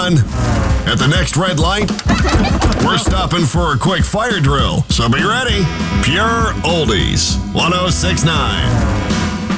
everyone. At the next red light, we're stopping for a quick fire drill, so be ready. Pure Oldies, 106.9.